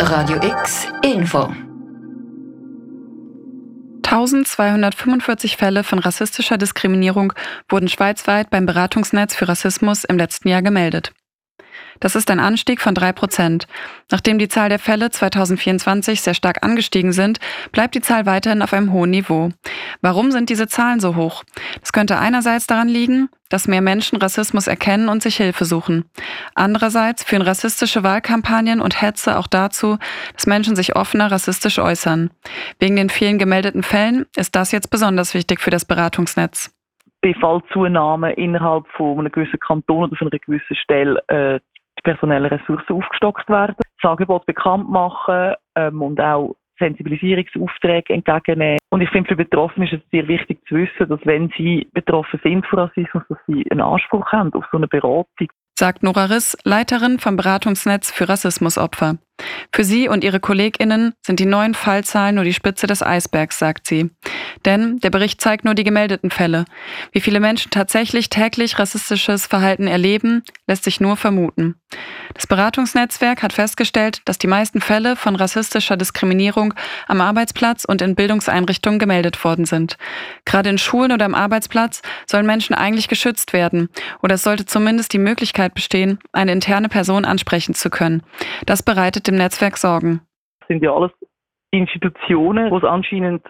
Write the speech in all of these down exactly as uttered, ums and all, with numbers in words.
Radio X Info. eintausendzweihundertfünfundvierzig Fälle von rassistischer Diskriminierung wurden schweizweit beim Beratungsnetz für Rassismus im letzten Jahr gemeldet. Das ist ein Anstieg von drei Prozent. Nachdem die Zahl der Fälle zweitausendvierundzwanzig sehr stark angestiegen sind, bleibt die Zahl weiterhin auf einem hohen Niveau. Warum sind diese Zahlen so hoch? Das könnte einerseits daran liegen, dass mehr Menschen Rassismus erkennen und sich Hilfe suchen. Andererseits führen rassistische Wahlkampagnen und Hetze auch dazu, dass Menschen sich offener rassistisch äußern. Wegen den vielen gemeldeten Fällen ist das jetzt besonders wichtig für das Beratungsnetz. Bei Fallzunahme innerhalb von einem gewissen Kanton oder von einer gewissen Stelle äh, die personellen Ressourcen aufgestockt werden, das Angebot bekannt machen ähm, und auch Sensibilisierungsaufträge entgegennehmen. Und ich finde, für Betroffene ist es sehr wichtig zu wissen, dass wenn sie betroffen sind von Rassismus, dass sie einen Anspruch haben auf so eine Beratung. Sagt Nora Riss, Leiterin vom Beratungsnetz für Rassismusopfer. Für sie und ihre KollegInnen sind die neuen Fallzahlen nur die Spitze des Eisbergs, sagt sie. Denn der Bericht zeigt nur die gemeldeten Fälle. Wie viele Menschen tatsächlich täglich rassistisches Verhalten erleben, lässt sich nur vermuten. Das Beratungsnetzwerk hat festgestellt, dass die meisten Fälle von rassistischer Diskriminierung am Arbeitsplatz und in Bildungseinrichtungen gemeldet worden sind. Gerade in Schulen oder am Arbeitsplatz sollen Menschen eigentlich geschützt werden. Oder es sollte zumindest die Möglichkeit bestehen, eine interne Person ansprechen zu können. Das bereitet dem Netzwerk Sorgen. Das sind ja alles Institutionen, wo es anscheinend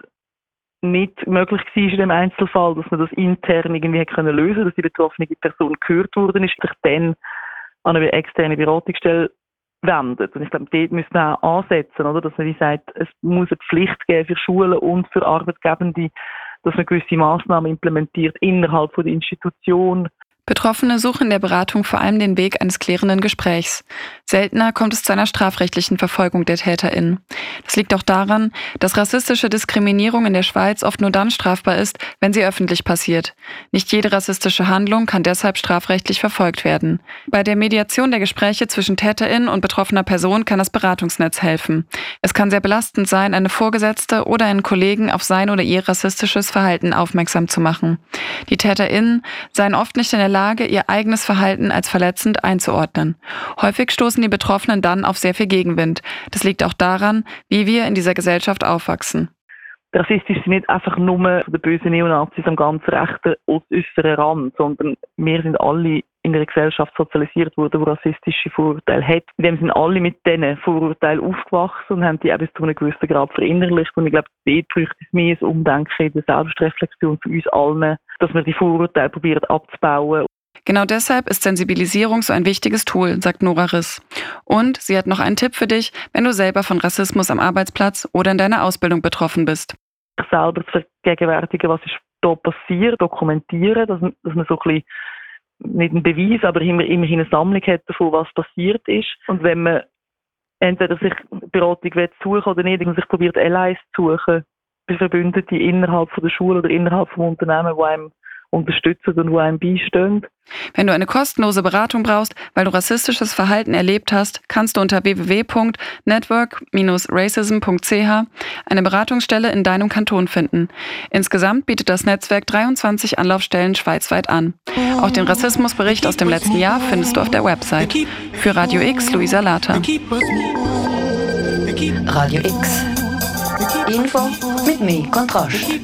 nicht möglich war in dem Einzelfall, dass man das intern irgendwie können lösen konnte, dass die betroffene Person gehört worden ist, sich dann an eine externe Beratungsstelle wendet. Und ich glaube, dort müssen wir auch ansetzen, oder? Dass man wie sagt, es muss eine Pflicht geben für Schulen und für Arbeitgebende, dass man gewisse Massnahmen implementiert innerhalb von der Institution. Betroffene suchen in der Beratung vor allem den Weg eines klärenden Gesprächs. Seltener kommt es zu einer strafrechtlichen Verfolgung der TäterInnen. Das liegt auch daran, dass rassistische Diskriminierung in der Schweiz oft nur dann strafbar ist, wenn sie öffentlich passiert. Nicht jede rassistische Handlung kann deshalb strafrechtlich verfolgt werden. Bei der Mediation der Gespräche zwischen TäterInnen und betroffener Person kann das Beratungsnetz helfen. Es kann sehr belastend sein, eine Vorgesetzte oder einen Kollegen auf sein oder ihr rassistisches Verhalten aufmerksam zu machen. Die TäterInnen seien oft nicht in der Lage, ihr eigenes Verhalten als verletzend einzuordnen. Häufig stoßen die Betroffenen dann auf sehr viel Gegenwind. Das liegt auch daran, wie wir in dieser Gesellschaft aufwachsen. Rassistisch sind nicht einfach nur die bösen Neonazis am ganz rechten äußeren Rand, sondern wir sind alle in einer Gesellschaft sozialisiert worden, die rassistische Vorurteile hat. Wir sind alle mit diesen Vorurteilen aufgewachsen und haben die auch bis zu einem gewissen Grad verinnerlicht. Und ich glaube, dort braucht es mehr ein Umdenken in der Selbstreflexion für uns allen, dass wir die Vorurteile probieren abzubauen. Genau deshalb ist Sensibilisierung so ein wichtiges Tool, sagt Nora Riss. Und sie hat noch einen Tipp für dich, wenn du selber von Rassismus am Arbeitsplatz oder in deiner Ausbildung betroffen bist. Selber zu vergegenwärtigen, was ist da passiert, dokumentieren, dass, dass man so ein bisschen nicht einen Beweis, aber immer, immerhin eine Sammlung hat davon, was passiert ist. Und wenn man entweder sich Beratung suchen oder nicht, man sich probiert, Allies zu suchen, bei Verbündeten innerhalb von der Schule oder innerhalb vom Unternehmen, die einem unterstützen und die einem beistehen. Wenn du eine kostenlose Beratung brauchst, weil du rassistisches Verhalten erlebt hast, kannst du unter w w w punkt network dash racism punkt c h eine Beratungsstelle in deinem Kanton finden. Insgesamt bietet das Netzwerk dreiundzwanzig Anlaufstellen schweizweit an. Auch den Rassismusbericht aus dem letzten Jahr findest du auf der Website. Für Radio X, Luisa Lata. Radio X Info mit mehr Kontrast.